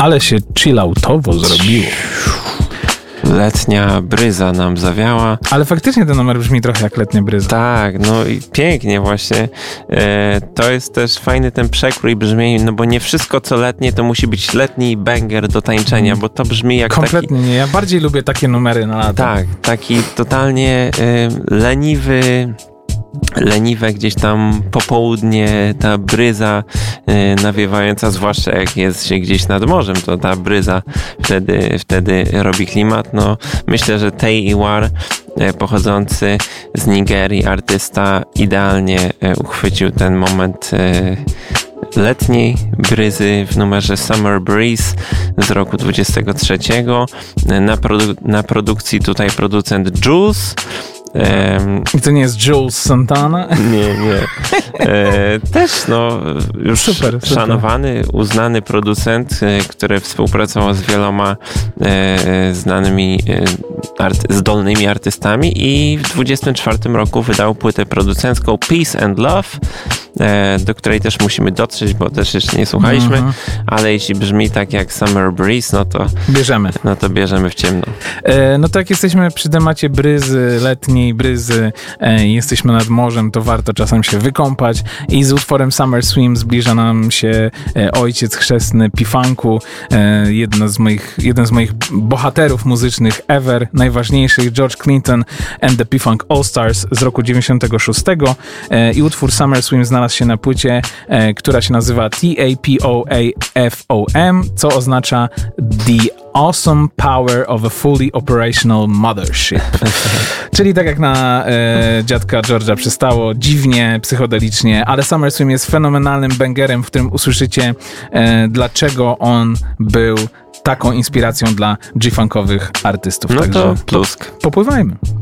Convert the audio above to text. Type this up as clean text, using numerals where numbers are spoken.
Ale się chilloutowo zrobiło. Letnia bryza nam zawiała. Ale faktycznie ten numer brzmi trochę jak letnia bryza. Tak, no i pięknie właśnie. To jest też fajny ten przekrój brzmień, no bo nie wszystko co letnie to musi być letni banger do tańczenia, bo to brzmi jak kompletnie taki... nie, ja bardziej lubię takie numery na lata. Tak, taki totalnie leniwe gdzieś tam popołudnie, ta bryza nawiewająca, zwłaszcza jak jest się gdzieś nad morzem, to ta bryza wtedy robi klimat. No, myślę, że Tay Iwar, pochodzący z Nigerii artysta, idealnie uchwycił ten moment letniej bryzy w numerze Summer Breeze z roku 23. Na produkcji tutaj producent Jules. I to nie jest Jules Santana? Nie. Też już super. Szanowany, uznany producent, który współpracował z wieloma znanymi zdolnymi artystami i w 24 roku wydał płytę producencką Peace and Love, do której też musimy dotrzeć, bo też jeszcze nie słuchaliśmy, ale jeśli brzmi tak jak Summer Breeze, no to bierzemy w ciemno. No to jak jesteśmy przy temacie bryzy, letniej bryzy, jesteśmy nad morzem, to warto czasem się wykąpać i z utworem Summer Swim zbliża nam się ojciec chrzestny P-Funku, jeden z moich bohaterów muzycznych ever, najważniejszych, George Clinton and the P-Funk All-Stars z roku 96 i utwór Summer Swim znalazł się na płycie, która się nazywa TAPOAFOM, co oznacza The Awesome Power of a Fully Operational Mothership. Czyli tak jak na dziadka George'a przystało, dziwnie, psychodelicznie, ale Summer Swim jest fenomenalnym bangerem, w którym usłyszycie, dlaczego on był taką inspiracją dla G-funkowych artystów. No Także to plusk. popływajmy.